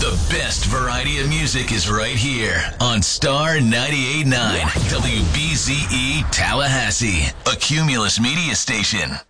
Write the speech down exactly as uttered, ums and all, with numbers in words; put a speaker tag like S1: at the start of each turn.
S1: The best variety of music is right here on Star ninety-eight point nine W B Z E Tallahassee, a Cumulus media station.